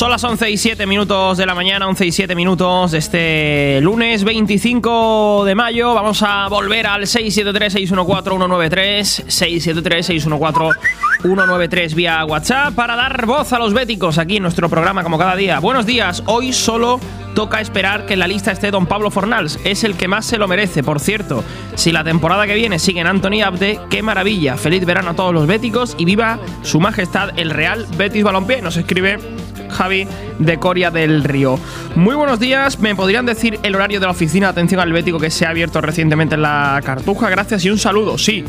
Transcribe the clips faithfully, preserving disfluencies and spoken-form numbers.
Son las once y siete minutos de la mañana, once y siete minutos de este lunes veinticinco de mayo. Vamos a volver al seis siete tres, seis uno cuatro, uno nueve tres, seis siete tres, seis uno cuatro, uno nueve tres vía WhatsApp para dar voz a los béticos aquí en nuestro programa como cada día. Buenos días, hoy solo toca esperar que en la lista esté don Pablo Fornals, es el que más se lo merece, por cierto. Si la temporada que viene siguen Anthony Abde, qué maravilla. Feliz verano a todos los béticos y viva su majestad el Real Betis Balompié. Nos escribe Javi de Coria del Río. Muy buenos días, ¿me podrían decir el horario de la oficina de atención al bético que se ha abierto recientemente en la Cartuja? Gracias y un saludo. Sí,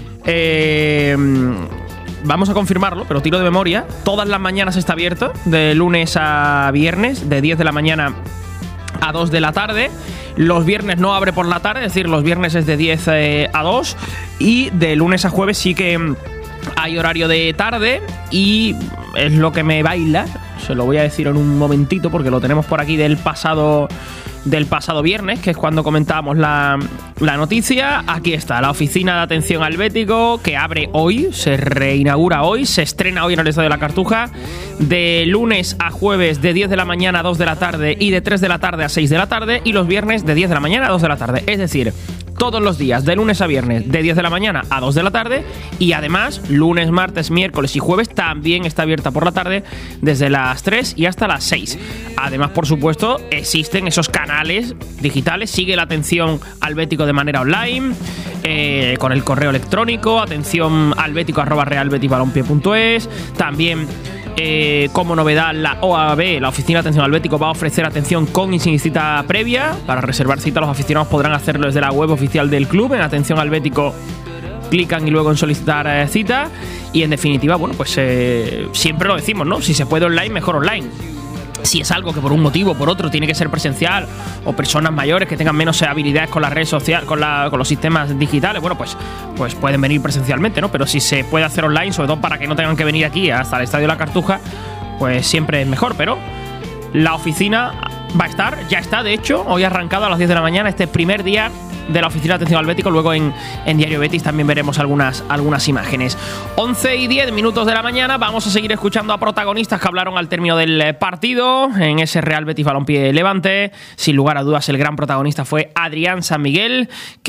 eh, vamos a confirmarlo, pero tiro de memoria. Todas las mañanas está abierto, de lunes a viernes, de diez de la mañana a dos de la tarde. Los viernes no abre por la tarde, es decir, los viernes es de diez eh, a dos. Y de lunes a jueves sí que hay horario de tarde y es lo que me baila. Se lo voy a decir en un momentito porque lo tenemos por aquí del pasado del pasado viernes, que es cuando comentábamos la, la noticia. Aquí está, la oficina de atención al bético, que abre hoy, se reinaugura hoy, se estrena hoy en el Estadio de la Cartuja, de lunes a jueves de diez de la mañana a dos de la tarde y de tres de la tarde a seis de la tarde, y los viernes de diez de la mañana a dos de la tarde. Es decir, todos los días, de lunes a viernes, de diez de la mañana a dos de la tarde, y además, lunes, martes, miércoles y jueves también está abierta por la tarde, desde las tres y hasta las seis. Además, por supuesto, existen esos canales digitales, sigue la atención al bético de manera online, eh, con el correo electrónico, atención al bético arroba realbetisbalompié punto es, también... Eh, como novedad, la O A B, la Oficina de Atención al Bético, va a ofrecer atención con y sin cita previa. Para reservar cita, los aficionados podrán hacerlo desde la web oficial del club. En Atención al Bético clican y luego en solicitar eh, cita. Y en definitiva, bueno, pues eh, siempre lo decimos, ¿no? Si se puede online, mejor online. Si es algo que por un motivo o por otro tiene que ser presencial, o personas mayores que tengan menos habilidades con las redes sociales, con, la, con los sistemas digitales, bueno, pues, pues pueden venir presencialmente, ¿no? Pero si se puede hacer online, sobre todo para que no tengan que venir aquí hasta el Estadio de la Cartuja, pues siempre es mejor. Pero la oficina va a estar, ya está, de hecho, hoy ha arrancado a las diez de la mañana este primer día de la Oficina de Atención al Bético. Luego en, en Diario Betis también veremos algunas, algunas imágenes. once y diez minutos de la mañana. Vamos a seguir escuchando a protagonistas que hablaron al término del partido en ese Real Betis Balompié Levante. Sin lugar a dudas, el gran protagonista fue Adrián San Miguel,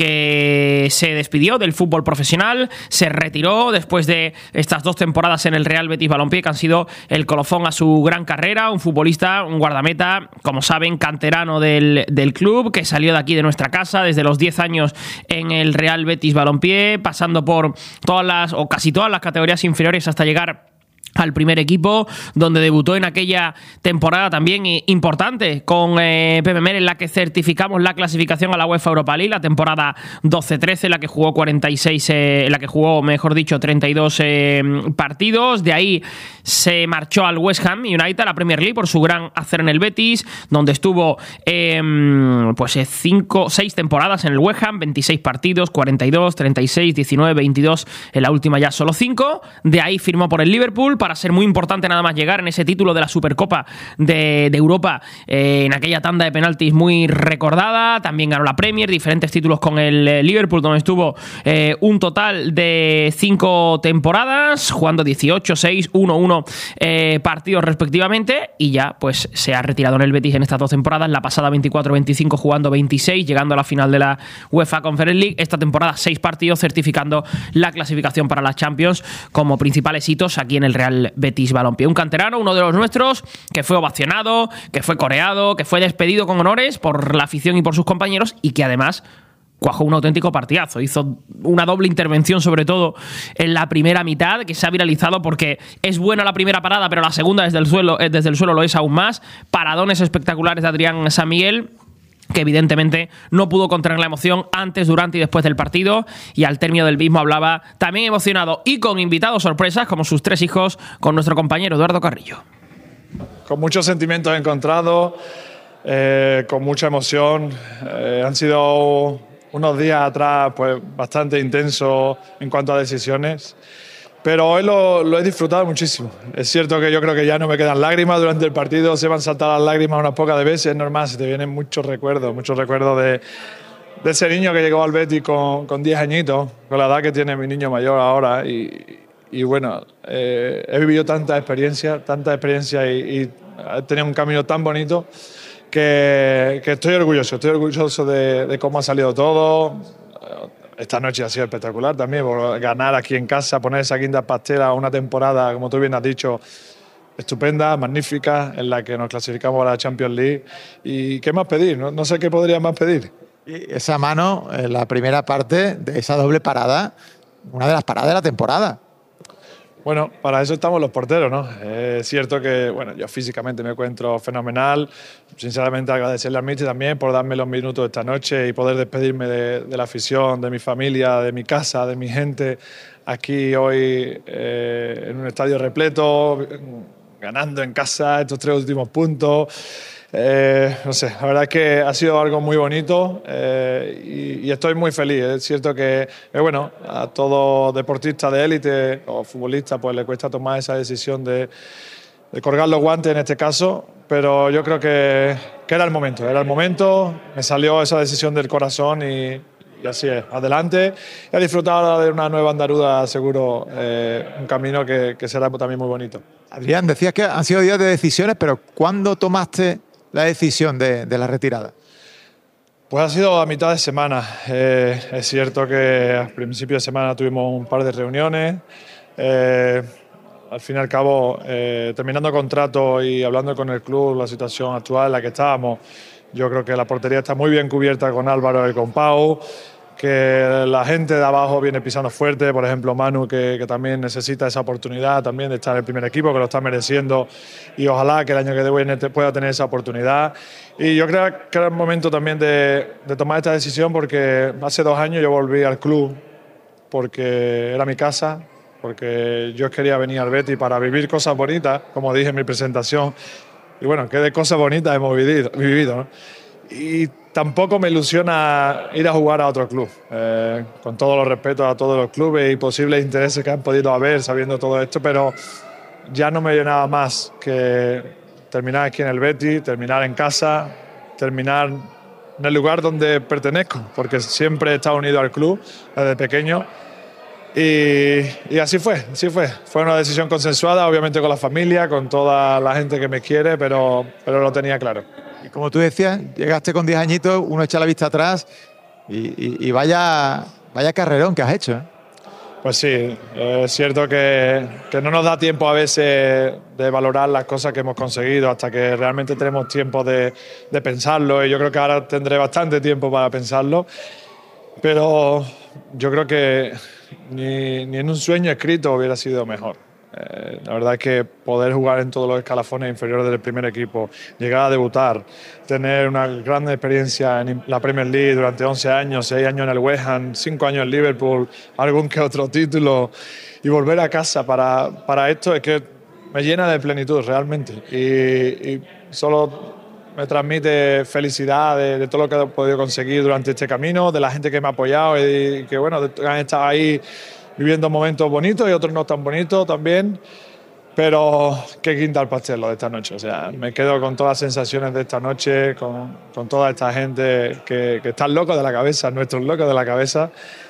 que se despidió del fútbol profesional, se retiró después de estas dos temporadas en el Real Betis Balompié, que han sido el colofón a su gran carrera. Un futbolista, un guardameta, como saben, canterano del, del club, que salió de aquí, de nuestra casa, desde los diez años en el Real Betis Balompié, pasando por todas las, o casi todas las categorías inferiores hasta llegar al primer equipo, donde debutó en aquella temporada también importante con eh, Pepe Mel, en la que certificamos la clasificación a la UEFA Europa League, la temporada doce trece, en la que jugó cuarenta y seis, eh, en la que jugó, mejor dicho, treinta y dos eh, partidos. De ahí se marchó al West Ham United, a la Premier League, por su gran hacer en el Betis, donde estuvo eh, pues cinco, seis temporadas en el West Ham, veintiséis partidos, cuarenta y dos, treinta y seis, diecinueve, veintidós, en la última ya solo cinco. De ahí firmó por el Liverpool, para ser muy importante nada más llegar en ese título de la Supercopa de, de Europa, eh, en aquella tanda de penaltis muy recordada. También ganó la Premier, diferentes títulos con el eh, Liverpool, donde estuvo eh, un total de cinco temporadas, jugando dieciocho, seis, uno, uno eh, partidos respectivamente, y ya pues se ha retirado en el Betis en estas dos temporadas. La pasada veinticuatro veinticinco jugando veintiséis, llegando a la final de la UEFA Conference League. Esta temporada seis partidos, certificando la clasificación para la Champions como principales hitos aquí en el Real Betis Balompié. Un canterano, uno de los nuestros, que fue ovacionado, que fue coreado, que fue despedido con honores por la afición y por sus compañeros, y que además cuajó un auténtico partidazo. Hizo una doble intervención, sobre todo en la primera mitad, que se ha viralizado porque es buena la primera parada, pero la segunda desde el suelo, desde el suelo lo es aún más. Paradones espectaculares de Adrián San Miguel, que evidentemente no pudo contener la emoción antes, durante y después del partido, y al término del mismo hablaba también emocionado y con invitados sorpresas como sus tres hijos, con nuestro compañero Eduardo Carrillo. Con muchos sentimientos encontrados, eh, con mucha emoción. Eh, han sido unos días atrás pues bastante intensos en cuanto a decisiones, pero hoy lo, lo he disfrutado muchísimo. Es cierto que yo creo que ya no me quedan lágrimas durante el partido, se van a saltar las lágrimas unas pocas de veces, es normal, se te vienen muchos recuerdos, muchos recuerdos de, de ese niño que llegó al Betis con, con diez añitos, con la edad que tiene mi niño mayor ahora, y, y bueno, eh, he vivido tanta experiencia, tanta experiencia y, y ha tenido un camino tan bonito que, que estoy orgulloso, estoy orgulloso de, de cómo ha salido todo. Esta noche ha sido espectacular también, por ganar aquí en casa, poner esa quinta pastela, una temporada, como tú bien has dicho, estupenda, magnífica, en la que nos clasificamos a la Champions League. ¿Y qué más pedir? No, no sé qué podría más pedir. Y esa mano, en la primera parte de esa doble parada, una de las paradas de la temporada. Bueno, para eso estamos los porteros, ¿no? Es cierto que, bueno, yo físicamente me encuentro fenomenal. Sinceramente agradecerle a Michi también por darme los minutos esta noche y poder despedirme de, de la afición, de mi familia, de mi casa, de mi gente, aquí hoy eh, en un estadio repleto, ganando en casa estos tres últimos puntos. Eh, no sé, la verdad es que ha sido algo muy bonito eh, y, y estoy muy feliz. Es cierto que, eh, bueno, a todo deportista de élite o futbolista pues le cuesta tomar esa decisión de, de colgar los guantes en este caso, pero yo creo que, que era el momento, era el momento, me salió esa decisión del corazón y, y así es, adelante. He disfrutado de una nueva andaruda, seguro, eh, un camino que, que será también muy bonito. Adrián, decías que han sido días de decisiones, pero ¿cuándo tomaste la decisión de, de la retirada? Pues ha sido a mitad de semana. Eh, es cierto que al principio de semana tuvimos un par de reuniones. Eh, al fin y al cabo, eh, terminando contrato y hablando con el club, la situación actual en la que estábamos, yo creo que la portería está muy bien cubierta con Álvaro y con Pau, que la gente de abajo viene pisando fuerte, por ejemplo Manu, que, que también necesita esa oportunidad también de estar en el primer equipo, que lo está mereciendo, y ojalá que el año que viene pueda tener esa oportunidad. Y yo creo que era el momento también de, de tomar esta decisión, porque hace dos años yo volví al club porque era mi casa, porque yo quería venir al Betis para vivir cosas bonitas, como dije en mi presentación, y bueno, qué de cosas bonitas hemos vivido, vivido, ¿no? Y tampoco me ilusiona ir a jugar a otro club, eh, con todos los respetos a todos los clubes y posibles intereses que han podido haber sabiendo todo esto, pero ya no me llenaba más que terminar aquí en el Betis, terminar en casa, terminar en el lugar donde pertenezco, porque siempre he estado unido al club desde pequeño. Y, y así fue, así fue. Fue una decisión consensuada, obviamente con la familia, con toda la gente que me quiere, pero, pero lo tenía claro. Y como tú decías, llegaste con diez añitos, uno echa la vista atrás y, y, y vaya, vaya carrerón que has hecho, ¿eh? Pues sí, es cierto que, que no nos da tiempo a veces de valorar las cosas que hemos conseguido hasta que realmente tenemos tiempo de, de pensarlo, y yo creo que ahora tendré bastante tiempo para pensarlo, pero yo creo que ni, ni en un sueño escrito hubiera sido mejor. Eh, la verdad es que poder jugar en todos los escalafones inferiores del primer equipo, llegar a debutar, tener una gran experiencia en la Premier League durante once años, seis años en el West Ham, cinco años en Liverpool, algún que otro título, y volver a casa para, para esto es que me llena de plenitud realmente, y, y solo me transmite felicidad de, de todo lo que he podido conseguir durante este camino, de la gente que me ha apoyado y que bueno, han estado ahí viviendo momentos bonitos y otros no tan bonitos también, pero qué quinta al pastel lo de esta noche. O sea, me quedo con todas las sensaciones de esta noche, con, con toda esta gente que, que están locos de la cabeza, nuestros locos de la cabeza,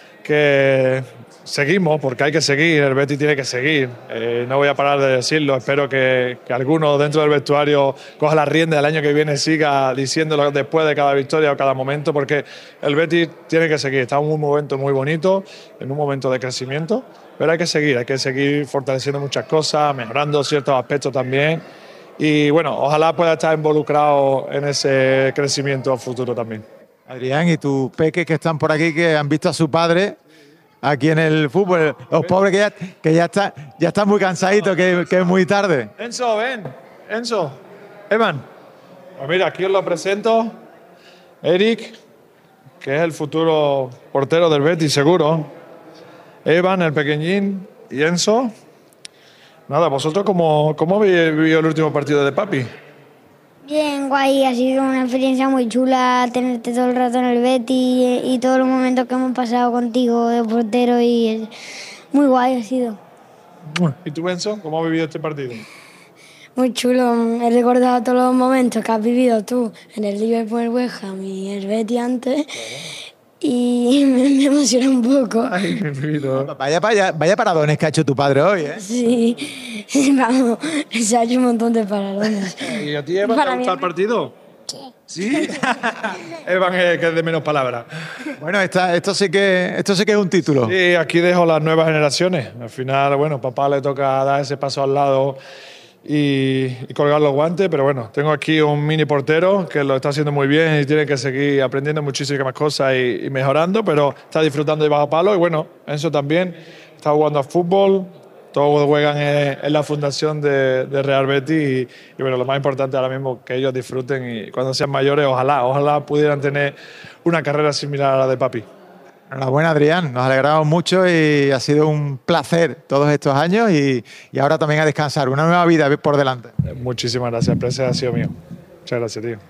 que seguimos, porque hay que seguir, el Betis tiene que seguir. Eh, no voy a parar de decirlo, espero que, que alguno dentro del vestuario coja la rienda del año que viene, siga diciéndolo después de cada victoria o cada momento, porque el Betis tiene que seguir. Está en un momento muy bonito, en un momento de crecimiento, pero hay que seguir, hay que seguir fortaleciendo muchas cosas, mejorando ciertos aspectos también, y bueno, ojalá pueda estar involucrado en ese crecimiento futuro también. Adrián, y tus peques que están por aquí, que han visto a su padre aquí en el fútbol, los pobres que ya, que ya, está, ya están muy cansaditos, que, que es muy tarde. Enzo, ven, Enzo, Evan. Pues mira, aquí os lo presento, Eric, que es el futuro portero del Betis, seguro. Evan, el pequeñín, y Enzo. Nada, ¿vosotros cómo, cómo habéis vivido el último partido de papi? Bien, guay, ha sido una experiencia muy chula tenerte todo el rato en el Betis y, y todos los momentos que hemos pasado contigo de portero, y es muy guay ha sido. ¿Y tú, Enzo, cómo has vivido este partido? Muy chulo, he recordado todos los momentos que has vivido tú en el Liverpool, el West Ham y el Betis antes. y me, me emociona un poco. Ay, qué bonito. Vaya, vaya, vaya paradones que ha hecho tu padre hoy, ¿eh? Sí, vamos, se ha hecho un montón de paralones. ¿Y a ti, Evan, Para te mí- gusta el partido? ¿Sí? Evan, eh, que es de menos palabras. Bueno, esta, esto, sí que, esto sí que es un título. Sí, aquí dejo las nuevas generaciones. Al final, bueno, papá le toca dar ese paso al lado y, y colgar los guantes, pero bueno, tengo aquí un mini portero que lo está haciendo muy bien y tiene que seguir aprendiendo muchísimas cosas y, y mejorando, pero está disfrutando de bajo palo y bueno, Enzo también está jugando a fútbol. Todos juegan en, en la fundación de, de Real Betis y, y bueno, lo más importante ahora mismo es que ellos disfruten y cuando sean mayores, ojalá, ojalá pudieran tener una carrera similar a la de papi. Enhorabuena, Adrián. Nos alegramos mucho y ha sido un placer todos estos años y, y ahora también a descansar. Una nueva vida por delante. Muchísimas gracias, el placer ha sido mío. Muchas gracias, tío.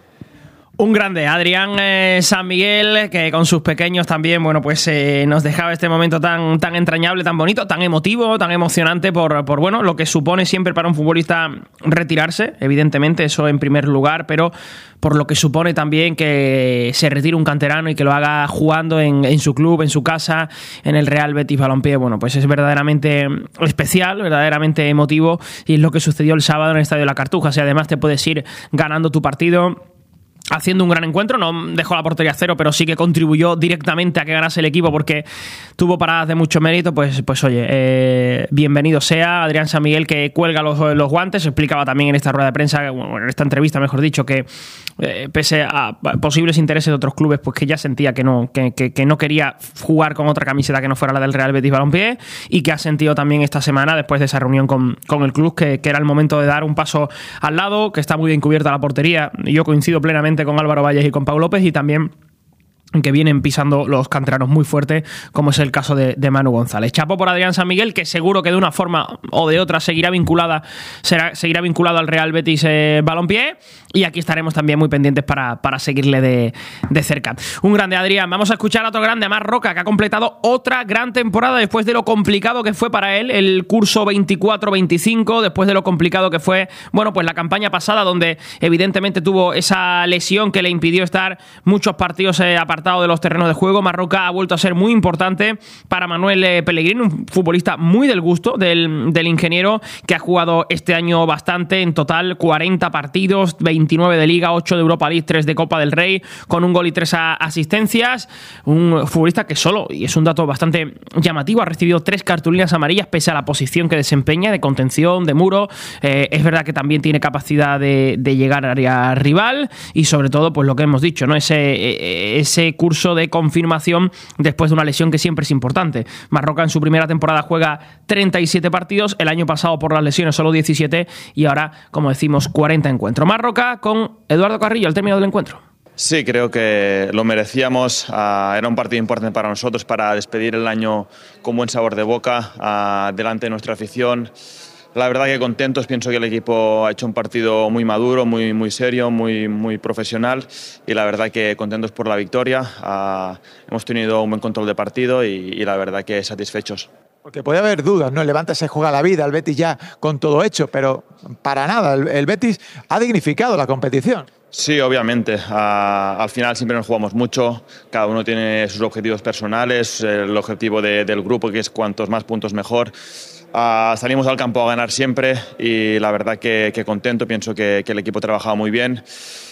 Un grande, Adrián eh, San Miguel, que con sus pequeños también, bueno, pues eh, nos dejaba este momento tan, tan entrañable, tan bonito, tan emotivo, tan emocionante por, por, bueno, lo que supone siempre para un futbolista retirarse, evidentemente, eso en primer lugar, pero por lo que supone también que se retire un canterano y que lo haga jugando en, en su club, en su casa, en el Real Betis Balompié. Bueno, pues es verdaderamente especial, verdaderamente emotivo, y es lo que sucedió el sábado en el Estadio de la Cartuja. Si además te puedes ir ganando tu partido, haciendo un gran encuentro, no dejó la portería a cero, pero sí que contribuyó directamente a que ganase el equipo porque tuvo paradas de mucho mérito, pues, pues oye, eh, bienvenido sea Adrián San Miguel, que cuelga los, los guantes. Explicaba también en esta rueda de prensa, bueno, en esta entrevista mejor dicho, que eh, pese a posibles intereses de otros clubes, pues que ya sentía que no, que, que, que no quería jugar con otra camiseta que no fuera la del Real Betis Balompié, y que ha sentido también esta semana, después de esa reunión con, con el club, que, que era el momento de dar un paso al lado, que está muy bien cubierta la portería, y yo coincido plenamente con Álvaro Valles y con Pau López, y también que vienen pisando los canteranos muy fuerte, como es el caso de, de Manu González. Chapo por Adrián San Miguel, que seguro que de una forma o de otra seguirá vinculada, será, seguirá vinculado al Real Betis eh, Balompié, y aquí estaremos también muy pendientes para, para seguirle de, de cerca. Un grande, Adrián. Vamos a escuchar a otro grande, a Marc Roca, que ha completado otra gran temporada después de lo complicado que fue para él el curso veinticuatro veinticinco, después de lo complicado que fue, bueno, pues la campaña pasada, donde evidentemente tuvo esa lesión que le impidió estar muchos partidos eh, apartados de los terrenos de juego. Marc Roca ha vuelto a ser muy importante para Manuel eh, Pellegrini, un futbolista muy del gusto del, del ingeniero, que ha jugado este año bastante, en total cuarenta partidos, veintinueve de Liga, ocho de Europa League, tres de Copa del Rey, con un gol y tres asistencias. Un futbolista que solo, y es un dato bastante llamativo, ha recibido tres cartulinas amarillas pese a la posición que desempeña de contención, de muro. Eh, es verdad que también tiene capacidad de, de llegar al área rival, y sobre todo, pues lo que hemos dicho, ¿no? Ese, ese curso de confirmación después de una lesión que siempre es importante. Marc Roca en su primera temporada juega treinta y siete partidos, el año pasado por las lesiones solo diecisiete, y ahora, como decimos, cuarenta encuentros. Marc Roca con Eduardo Carrillo al término del encuentro. Sí, creo que lo merecíamos. Uh, era un partido importante para nosotros, para despedir el año con buen sabor de boca, uh, delante de nuestra afición. La verdad que contentos, pienso que el equipo ha hecho un partido muy maduro, muy, muy serio, muy, muy profesional, y la verdad que contentos por la victoria. Uh, hemos tenido un buen control de partido y, y la verdad que satisfechos. Porque puede haber dudas, ¿no? El Levante se juega la vida, el Betis ya con todo hecho, pero para nada, el, el Betis ha dignificado la competición. Sí, obviamente. Uh, al final siempre nos jugamos mucho, cada uno tiene sus objetivos personales, el objetivo de, del grupo, que es cuantos más puntos mejor. Uh, salimos al campo a ganar siempre y la verdad que, que contento, pienso que, que el equipo ha trabajado muy bien.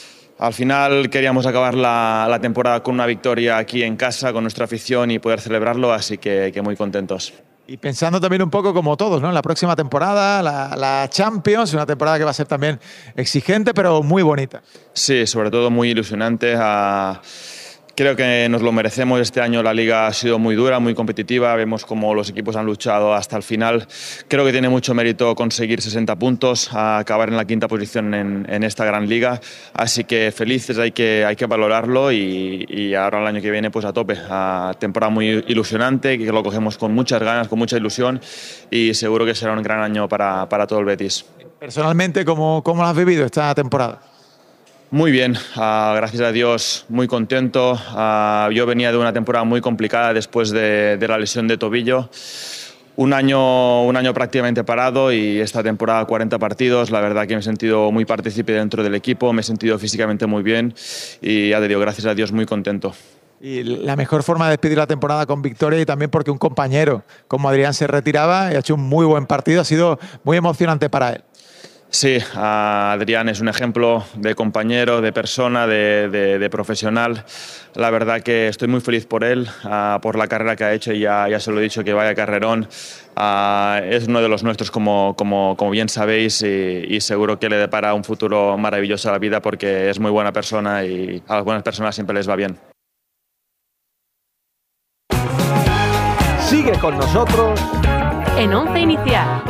Al final queríamos acabar la, la temporada con una victoria aquí en casa, con nuestra afición, y poder celebrarlo, así que, que muy contentos. Y pensando también un poco como todos, ¿no? En la próxima temporada, la, la Champions, una temporada que va a ser también exigente, pero muy bonita. Sí, sobre todo muy ilusionante. Uh, Creo que nos lo merecemos. Este año la Liga ha sido muy dura, muy competitiva. Vemos cómo los equipos han luchado hasta el final. Creo que tiene mucho mérito conseguir sesenta puntos, a acabar en la quinta posición en, en esta gran Liga. Así que felices, hay que, hay que valorarlo, y, y ahora el año que viene pues a tope. A temporada muy ilusionante, que lo cogemos con muchas ganas, con mucha ilusión, y seguro que será un gran año para, para todo el Betis. Personalmente, ¿cómo, cómo lo has vivido esta temporada? Muy bien, uh, gracias a Dios, muy contento. Uh, yo venía de una temporada muy complicada después de, de la lesión de tobillo. Un año, un año prácticamente parado, y esta temporada cuarenta partidos. La verdad que me he sentido muy partícipe dentro del equipo, me he sentido físicamente muy bien y ya te digo, gracias a Dios, muy contento. Y la mejor forma de despedir la temporada con victoria, y también porque un compañero como Adrián se retiraba y ha hecho un muy buen partido, ha sido muy emocionante para él. Sí, Adrián es un ejemplo de compañero, de persona, de, de, de profesional. La verdad que estoy muy feliz por él, uh, por la carrera que ha hecho, y ya, ya se lo he dicho, que vaya carrerón. Uh, es uno de los nuestros, como, como, como bien sabéis, y, y seguro que le depara un futuro maravilloso a la vida, porque es muy buena persona y a las buenas personas siempre les va bien. Sigue con nosotros en Once Inicial.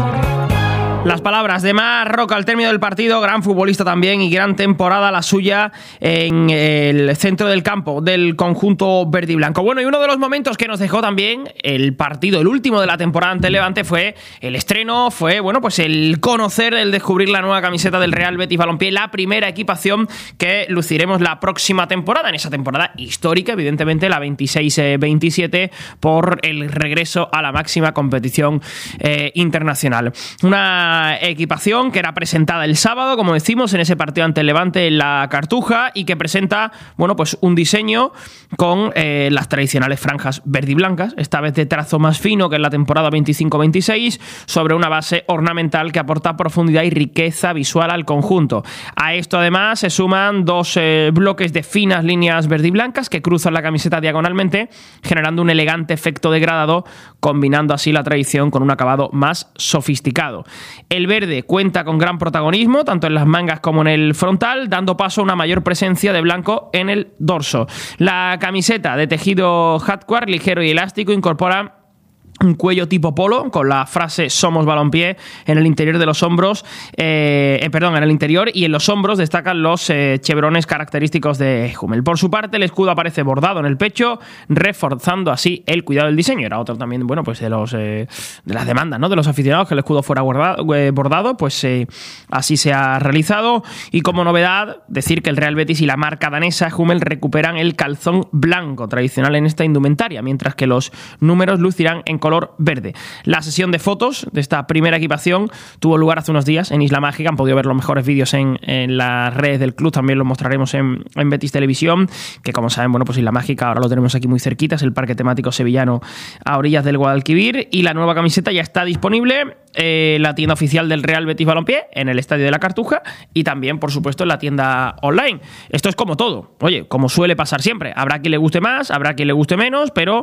Las palabras de Marc Roca al término del partido, gran futbolista también y gran temporada la suya en el centro del campo del conjunto verde y blanco. Bueno, y uno de los momentos que nos dejó también el partido, el último de la temporada ante el Levante, fue el estreno, fue bueno pues el conocer, el descubrir la nueva camiseta del Real Betis Balompié, la primera equipación que luciremos la próxima temporada, en esa temporada histórica, evidentemente la veintiséis veintisiete, por el regreso a la máxima competición eh, internacional. Una equipación que era presentada el sábado, como decimos, en ese partido ante el Levante en la Cartuja, y que presenta, bueno, pues un diseño con eh, las tradicionales franjas verde y blancas, esta vez de trazo más fino que en la temporada veinticinco veintiséis, sobre una base ornamental que aporta profundidad y riqueza visual al conjunto. A esto además se suman dos eh, bloques de finas líneas verde y blancas que cruzan la camiseta diagonalmente, generando un elegante efecto degradado, combinando así la tradición con un acabado más sofisticado. El verde cuenta con gran protagonismo, tanto en las mangas como en el frontal, dando paso a una mayor presencia de blanco en el dorso. La camiseta de tejido hardware ligero y elástico incorpora un cuello tipo polo con la frase "Somos Balompié" en el interior de los hombros, eh, eh, perdón, en el interior y en los hombros destacan los eh, chevrones característicos de Hummel. Por su parte, el escudo aparece bordado en el pecho, reforzando así el cuidado del diseño. Era otro también, bueno, pues de los eh, de las demandas, ¿no?, de los aficionados, que el escudo fuera bordado, eh, bordado pues eh, así se ha realizado. Y como novedad, decir que el Real Betis y la marca danesa Hummel recuperan el calzón blanco tradicional en esta indumentaria, mientras que los números lucirán en color color verde. La sesión de fotos de esta primera equipación tuvo lugar hace unos días en Isla Mágica. Han podido ver los mejores vídeos en, en las redes del club, también los mostraremos en, en Betis Televisión, que como saben, bueno, pues Isla Mágica ahora lo tenemos aquí muy cerquita, es el parque temático sevillano a orillas del Guadalquivir, y la nueva camiseta ya está disponible eh, en la tienda oficial del Real Betis Balompié, en el Estadio de la Cartuja, y también, por supuesto, en la tienda online. Esto es como todo, oye, como suele pasar siempre, habrá quien le guste más, habrá quien le guste menos, pero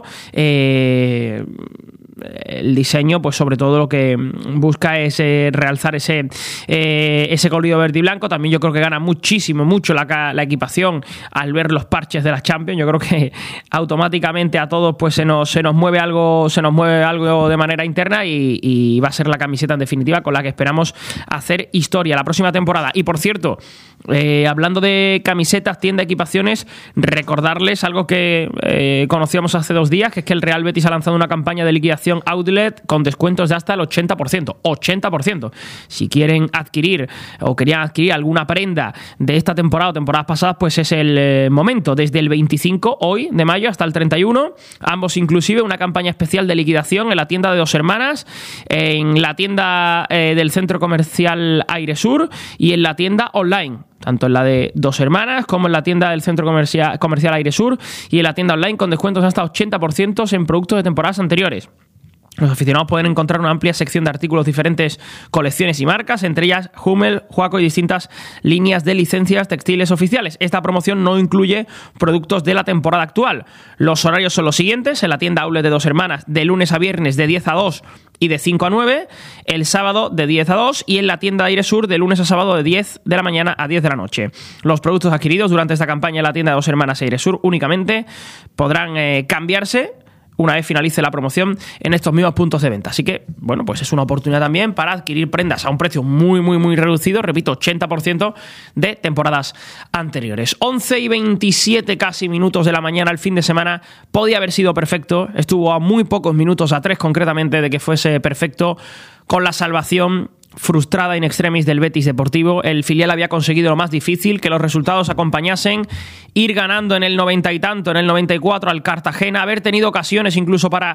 eh, el diseño, pues sobre todo lo que busca es eh, realzar ese eh, ese colorido verde y blanco. También yo creo que gana muchísimo, mucho la, la equipación al ver los parches de las Champions. Yo creo que automáticamente a todos pues se nos, se nos mueve algo, se nos mueve algo de manera interna, y, y va a ser la camiseta en definitiva con la que esperamos hacer historia la próxima temporada. Y por cierto, eh, hablando de camisetas, tienda, equipaciones, recordarles algo que eh, conocíamos hace dos días, que es que el Real Betis ha lanzado una campaña de liquidación outlet con descuentos de hasta el ochenta por ciento. ochenta por ciento. Si quieren adquirir o querían adquirir alguna prenda de esta temporada o temporadas pasadas, pues es el eh, momento. Desde el veinticinco, hoy, de mayo, hasta el treinta y uno, ambos inclusive, una campaña especial de liquidación en la tienda de Dos Hermanas, en la tienda eh, del Centro Comercial Aire Sur y en la tienda online, tanto en la de Dos Hermanas como en la tienda del Centro Comercial, Comercial Aire Sur, y en la tienda online con descuentos hasta ochenta por ciento en productos de temporadas anteriores. Los aficionados pueden encontrar una amplia sección de artículos, diferentes colecciones y marcas, entre ellas Hummel, Juaco y distintas líneas de licencias textiles oficiales. Esta promoción no incluye productos de la temporada actual. Los horarios son los siguientes: en la tienda outlet de Dos Hermanas, de lunes a viernes de diez a dos y de cinco a nueve, el sábado de diez a dos, y en la tienda Aire Sur de lunes a sábado de diez de la mañana a diez de la noche. Los productos adquiridos durante esta campaña en la tienda de Dos Hermanas Aire Sur únicamente podrán eh, cambiarse una vez finalice la promoción en estos mismos puntos de venta. Así que, bueno, pues es una oportunidad también para adquirir prendas a un precio muy, muy, muy reducido. Repito, ochenta por ciento de temporadas anteriores. once y veintisiete casi minutos de la mañana. El fin de semana podía haber sido perfecto. Estuvo a muy pocos minutos, a tres concretamente, de que fuese perfecto, con la salvación frustrada in extremis del Betis Deportivo. El filial había conseguido lo más difícil, que los resultados acompañasen, ir ganando en el noventa y tanto, en el noventa y cuatro al Cartagena, haber tenido ocasiones incluso para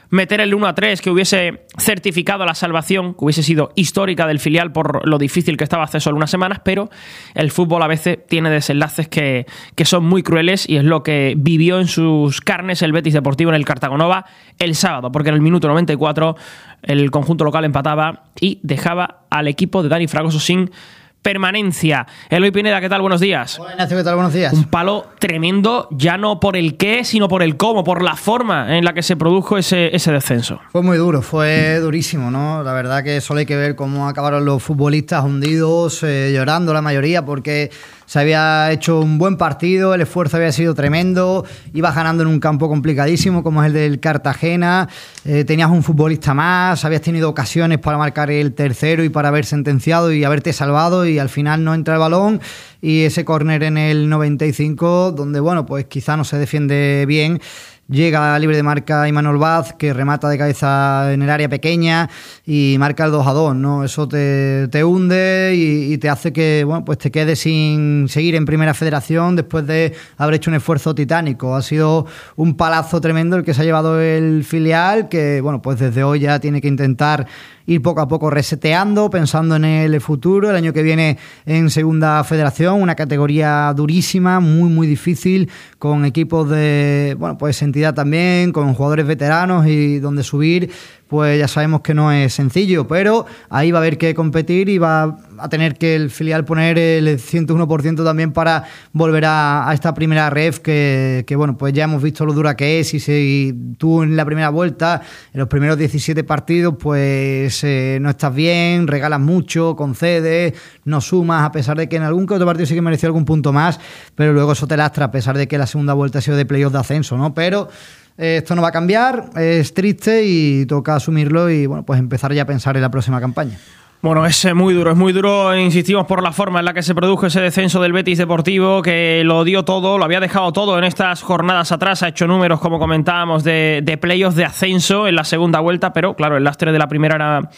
meter el uno a tres que hubiese certificado la salvación, que hubiese sido histórica del filial por lo difícil que estaba hace solo unas semanas, pero el fútbol a veces tiene desenlaces que, que son muy crueles y es lo que vivió en sus carnes el Betis Deportivo en el Cartagonova el sábado, porque en el minuto noventa y cuatro el conjunto local empataba y dejaba al equipo de Dani Fragoso sin permanencia. Eloy Pineda, ¿qué tal? Buenos días. Hola Ignacio, ¿qué tal? Buenos días. Un palo tremendo, ya no por el qué, sino por el cómo, por la forma en la que se produjo ese, ese descenso. Fue muy duro, fue durísimo, ¿no? La verdad que solo hay que ver cómo acabaron los futbolistas hundidos, eh, llorando la mayoría, porque se había hecho un buen partido, el esfuerzo había sido tremendo, ibas ganando en un campo complicadísimo como es el del Cartagena, eh, tenías un futbolista más, habías tenido ocasiones para marcar el tercero y para haber sentenciado y haberte salvado, y al final no entra el balón, y ese córner en el noventa y cinco donde, bueno, pues quizá no se defiende bien. Llega libre de marca Imanol Vaz, que remata de cabeza en el área pequeña y marca el dos a dos, ¿no? Eso te, te hunde y, y te hace que, bueno, pues te quedes sin seguir en Primera Federación después de haber hecho un esfuerzo titánico. Ha sido un palazo tremendo el que se ha llevado el filial, que, bueno, pues desde hoy ya tiene que intentar ir poco a poco reseteando, pensando en el futuro, el año que viene en Segunda Federación, una categoría durísima, muy muy difícil, con equipos de, bueno, pues entidad también, con jugadores veteranos, y donde subir, pues ya sabemos que no es sencillo, pero ahí va a haber que competir y va a tener que el filial poner el ciento uno por ciento también para volver a, a esta primera ref que, que, bueno, pues ya hemos visto lo dura que es, y si tú en la primera vuelta, en los primeros diecisiete partidos, pues eh, no estás bien, regalas mucho, concedes, no sumas, a pesar de que en algún que otro partido sí que mereció algún punto más, pero luego eso te lastra, a pesar de que la segunda vuelta ha sido de playoff de ascenso, ¿no? Pero esto no va a cambiar, es triste y toca asumirlo y, bueno, pues empezar ya a pensar en la próxima campaña. Bueno, es muy duro, es muy duro, insistimos, por la forma en la que se produjo ese descenso del Betis Deportivo, que lo dio todo, lo había dejado todo en estas jornadas atrás, ha hecho números, como comentábamos, de, de playoffs de ascenso en la segunda vuelta, pero claro, el lastre de la primera era,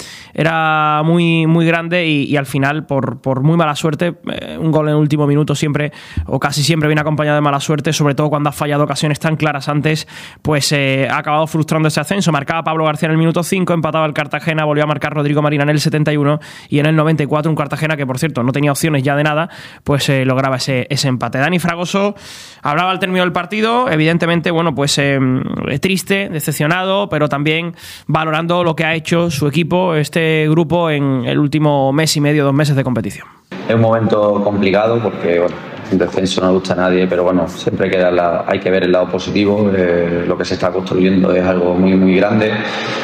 era muy, muy grande y, y al final, por, por muy mala suerte, eh, un gol en el último minuto siempre, o casi siempre, viene acompañado de mala suerte, sobre todo cuando ha fallado ocasiones tan claras antes, pues eh, ha acabado frustrando ese ascenso. Marcaba Pablo García en el minuto cinco, empataba el Cartagena, volvió a marcar Rodrigo Marina en el setenta y uno, y en el noventa y cuatro un Cartagena que, por cierto, no tenía opciones ya de nada, pues eh, lograba ese, ese empate. Dani Fragoso hablaba al término del partido, evidentemente, bueno, pues eh, triste, decepcionado, pero también valorando lo que ha hecho su equipo, este grupo, en el último mes y medio, dos meses de competición. Es un momento complicado porque, bueno, un descenso no le gusta a nadie, pero bueno, siempre hay que, dar la, hay que ver el lado positivo. Eh, lo que se está construyendo es algo muy, muy grande.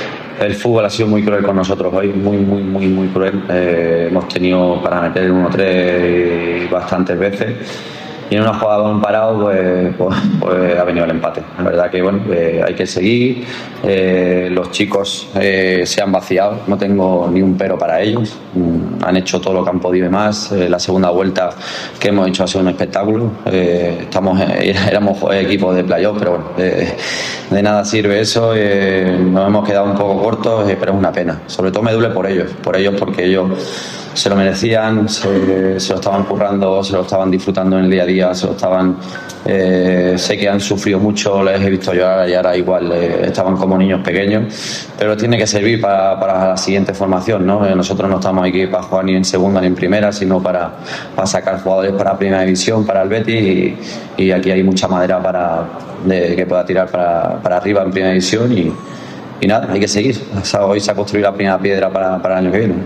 El fútbol ha sido muy cruel con nosotros hoy, muy, muy, muy, muy cruel. Eh, hemos tenido para meter el uno tres bastantes veces. Y en una jugada con un parado, pues, pues, pues ha venido el empate. La verdad que, bueno, eh, hay que seguir. Eh, los chicos eh, se han vaciado, no tengo ni un pero para ellos. Mm, han hecho todo lo que han podido y más. Eh, la segunda vuelta que hemos hecho ha sido un espectáculo. Eh, estamos, eh, éramos equipo de playoff, pero bueno, eh, de nada sirve eso. Eh, nos hemos quedado un poco cortos, eh, pero es una pena. Sobre todo me duele por ellos, por ellos porque ellos se lo merecían, se, se lo estaban currando, se lo estaban disfrutando en el día a día, se lo estaban, eh, sé que han sufrido mucho, les he visto llorar y ahora igual eh, estaban como niños pequeños, pero tiene que servir para, para la siguiente formación, ¿no? Eh, nosotros no estamos aquí para jugar ni en segunda ni en primera, sino para, para sacar jugadores para primera división, para el Betis, y, y aquí hay mucha madera para de, que pueda tirar para, para arriba en primera división y, y nada, hay que seguir. O sea, hoy se ha construido la primera piedra para, para el año que viene.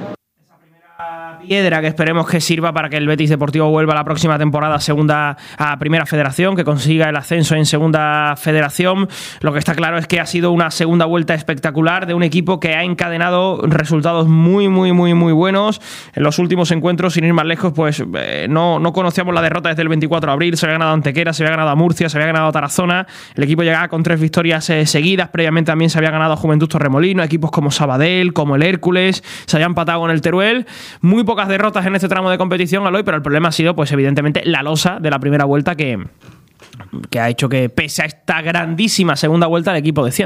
Piedra que esperemos que sirva para que el Betis Deportivo vuelva la próxima temporada a segunda, a Primera Federación, que consiga el ascenso en Segunda Federación. Lo que está claro es que ha sido una segunda vuelta espectacular de un equipo que ha encadenado resultados muy, muy, muy, muy buenos. En los últimos encuentros, sin ir más lejos, pues eh, no, no conocíamos la derrota desde el veinticuatro de abril. Se había ganado a Antequera, se había ganado a Murcia, se había ganado a Tarazona. El equipo llegaba con tres victorias eh, seguidas. Previamente también se había ganado a Juventud Torremolino, equipos como Sabadell, como el Hércules. Se había empatado con el Teruel. Muy pocas derrotas en este tramo de competición, Aloy, pero el problema ha sido, pues evidentemente, la losa de la primera vuelta que, que ha hecho que, pese a esta grandísima segunda vuelta, el equipo descienda.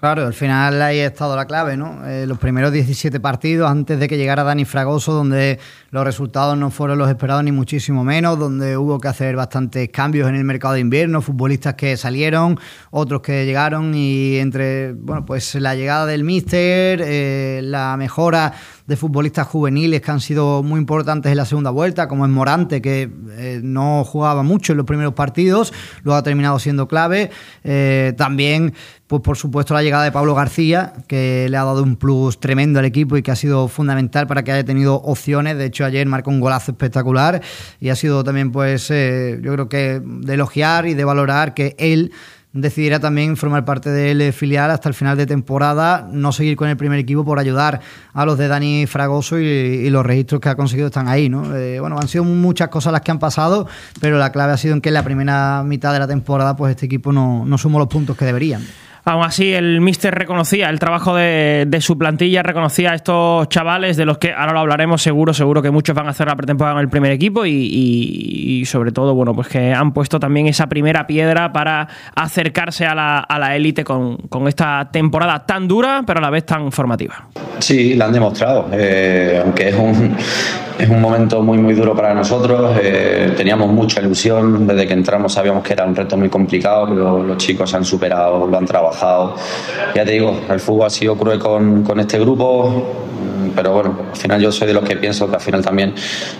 Claro, al final ahí ha estado la clave, ¿no? Eh, los primeros diecisiete partidos antes de que llegara Dani Fragoso, donde los resultados no fueron los esperados ni muchísimo menos, donde hubo que hacer bastantes cambios en el mercado de invierno, futbolistas que salieron, otros que llegaron, y entre, bueno, pues la llegada del míster, eh, la mejora de futbolistas juveniles que han sido muy importantes en la segunda vuelta, como es Morante, que eh, no jugaba mucho en los primeros partidos, luego ha terminado siendo clave. Eh, también, pues por supuesto, la llegada de Pablo García, que le ha dado un plus tremendo al equipo y que ha sido fundamental para que haya tenido opciones. De hecho, ayer marcó un golazo espectacular y ha sido también, pues, eh, yo creo que de elogiar y de valorar que él decidiera también formar parte del filial hasta el final de temporada, no seguir con el primer equipo por ayudar a los de Dani Fragoso, y, y los registros que ha conseguido están ahí, ¿no? Eh, bueno, han sido muchas cosas las que han pasado, pero la clave ha sido en que en la primera mitad de la temporada pues este equipo no, no sumó los puntos que deberían. Aún así, el míster reconocía el trabajo de, de su plantilla, reconocía a estos chavales de los que ahora lo hablaremos, seguro, seguro que muchos van a hacer la pretemporada en el primer equipo, y, y, y sobre todo, bueno, pues que han puesto también esa primera piedra para acercarse a la, a la élite con, con esta temporada tan dura, pero a la vez tan formativa. Sí, la han demostrado, eh, aunque es un, es un momento muy muy duro para nosotros. Eh, teníamos mucha ilusión, desde que entramos sabíamos que era un reto muy complicado, pero los chicos se han superado, lo han trabajado. Ya te digo, el fútbol ha sido cruel con, con este grupo, pero bueno, al final yo soy de los que pienso que al final también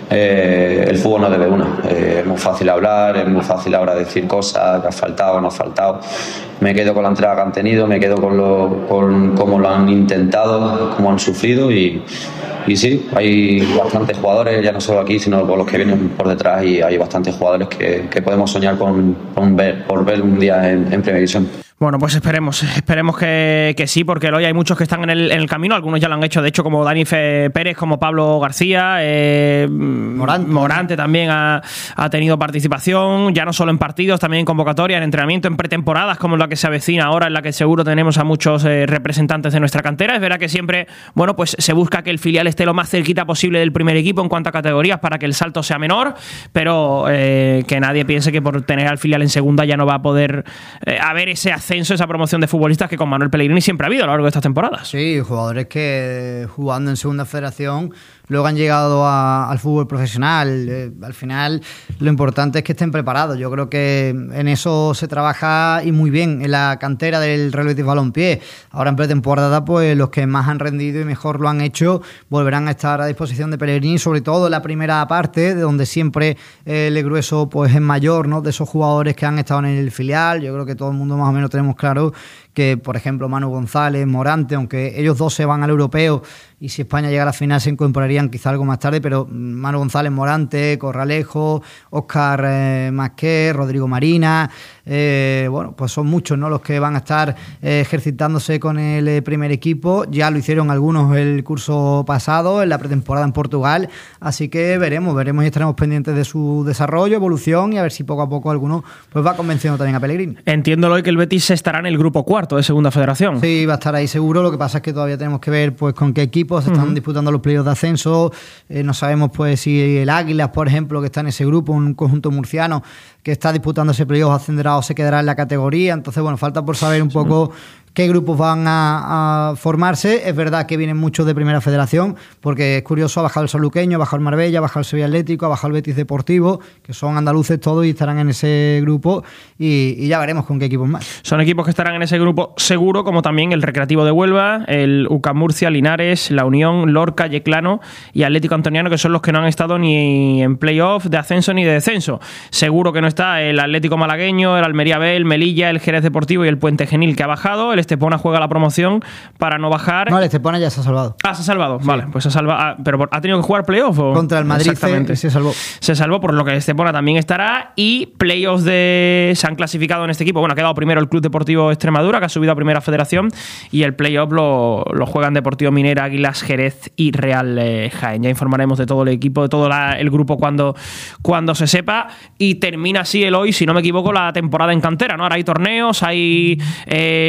eh, el fútbol no debe una. Eh, es muy fácil hablar, es muy fácil ahora decir cosas, que ha faltado, no ha faltado. Me quedo con la entrega que han tenido, me quedo con, lo, con cómo lo han intentado, cómo han sufrido, y Y sí, hay bastantes jugadores, ya no solo aquí, sino por los que vienen por detrás, y hay bastantes jugadores que, que podemos soñar con, con ver, por ver un día en, en Primera División. Bueno, pues esperemos, esperemos que, que sí, porque hoy hay muchos que están en el, en el camino, algunos ya lo han hecho, de hecho, como Dani Fe Pérez, como Pablo García, eh, Morante. Morante también ha, ha tenido participación, ya no solo en partidos, también en convocatoria, en entrenamiento, en pretemporadas, como la que se avecina ahora, en la que seguro tenemos a muchos eh, representantes de nuestra cantera. Es verdad que siempre, bueno, pues se busca que el filial esté lo más cerquita posible del primer equipo en cuanto a categorías para que el salto sea menor, pero eh, que nadie piense que por tener al filial en segunda ya no va a poder eh, haber ese ascenso, esa promoción de futbolistas que con Manuel Pellegrini siempre ha habido a lo largo de estas temporadas. Sí, jugadores que jugando en segunda federación luego han llegado a, al fútbol profesional. Eh, al final lo importante es que estén preparados. Yo creo que en eso se trabaja y muy bien en la cantera del Real Betis Balompié. Ahora en pretemporada, pues los que más han rendido y mejor lo han hecho volverán a estar a disposición de Pellegrini, sobre todo en la primera parte, de donde siempre eh, el grueso pues es mayor, ¿no? De esos jugadores que han estado en el filial. Yo creo que todo el mundo más o menos tenemos claro que, por ejemplo, Manu González, Morante, aunque ellos dos se van al europeo y si España llega a la final se incorporarían quizá algo más tarde, pero Manu González, Morante, Corralejo, Óscar eh, Masqué, Rodrigo Marina, eh, bueno, pues son muchos, ¿no?, los que van a estar eh, ejercitándose con el eh, primer equipo. Ya lo hicieron algunos el curso pasado, en la pretemporada en Portugal, así que veremos, veremos y estaremos pendientes de su desarrollo, evolución, y a ver si poco a poco alguno pues va convenciendo también a Pellegrini. Entiendo hoy que el Betis estará en el grupo cuarto de Segunda Federación. Sí, va a estar ahí seguro. Lo que pasa es que todavía tenemos que ver pues con qué equipos se están uh-huh. disputando los playoffs de ascenso. Eh, no sabemos pues si el Águilas, por ejemplo, que está en ese grupo, un conjunto murciano que está disputando ese playoff, ascenderá o se quedará en la categoría. Entonces, bueno, falta por saber un poco qué grupos van a, a formarse. Es verdad que vienen muchos de Primera Federación, porque es curioso, ha bajado el Sanluqueño, ha bajado el Marbella, ha bajado el Sevilla Atlético, ha bajado el Betis Deportivo, que son andaluces todos y estarán en ese grupo, y, y ya veremos con qué equipos más. Son equipos que estarán en ese grupo seguro, como también el Recreativo de Huelva, el U C A M Murcia, Linares, La Unión, Lorca, Yeclano y Atlético Antoniano, que son los que no han estado ni en playoff de ascenso ni de descenso. Seguro que no está el Atlético Malagueño, el Almería B, el Melilla, el Jerez Deportivo y el Puente Genil, que ha bajado. El Estepona juega la promoción para no bajar. No, el Estepona ya se ha salvado. Ah, se ha salvado. Sí. Vale, pues se ha salvado. Ah, pero ¿ha tenido que jugar playoff? ¿O? Contra el Madrid. Exactamente. Se, se salvó. Se salvó, por lo que el Estepona también estará. Y playoffs de... se han clasificado en este equipo. Bueno, ha quedado primero el Club Deportivo Extremadura, que ha subido a Primera Federación. Y el playoff lo, lo juegan Deportivo Minera, Águilas, Jerez y Real eh, Jaén. Ya informaremos de todo el equipo, de todo la, el grupo cuando, cuando se sepa. Y termina así el hoy, si no me equivoco, la temporada en cantera, ¿no? Ahora hay torneos, hay... Eh, bueno,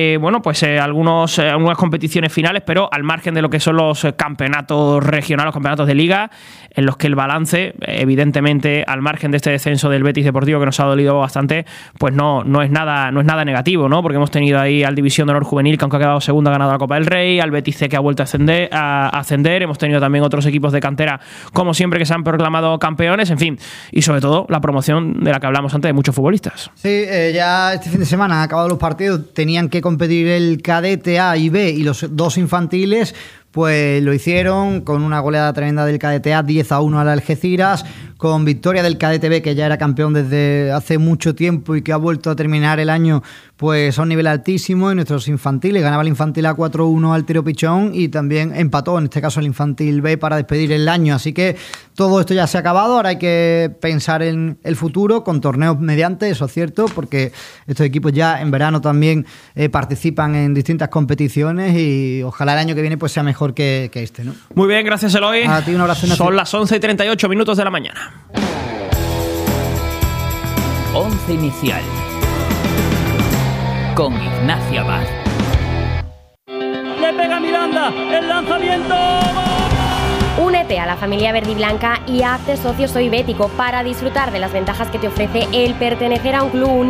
pues eh, algunos, eh, algunas competiciones finales, pero al margen de lo que son los eh, campeonatos regionales, los campeonatos de liga, en los que el balance, evidentemente, al margen de este descenso del Betis Deportivo que nos ha dolido bastante, pues no, no es nada, no es nada negativo, ¿no? Porque hemos tenido ahí al División de Honor Juvenil, que aunque ha quedado segundo, ha ganado la Copa del Rey, al Betis C, que ha vuelto a ascender, a ascender, hemos tenido también otros equipos de cantera, como siempre, que se han proclamado campeones, en fin, y sobre todo la promoción de la que hablamos antes de muchos futbolistas. Sí, eh, ya este fin de semana han acabado los partidos, tenían que competir el cadete A y B y los dos infantiles, pues lo hicieron con una goleada tremenda del cadete A, diez a uno al Algeciras, con victoria del cadete B, que ya era campeón desde hace mucho tiempo y que ha vuelto a terminar el año pues a un nivel altísimo, y nuestros infantiles, ganaba el infantil A cuatro uno al Tiro Pichón y también empató, en este caso el infantil B, para despedir el año. Así que todo esto ya se ha acabado, ahora hay que pensar en el futuro con torneos mediante, eso es cierto, porque estos equipos ya en verano también eh, participan en distintas competiciones y ojalá el año que viene pues sea mejor que, que este, ¿no? Muy bien, gracias Eloy. A ti un abrazo. Son las once y treinta y ocho minutos de la mañana. Once Inicial con Ignacio Abad. Le pega Miranda, el lanzamiento. Únete a la familia verde y blanca y hazte socio Soy Bético para disfrutar de las ventajas que te ofrece el pertenecer a un club único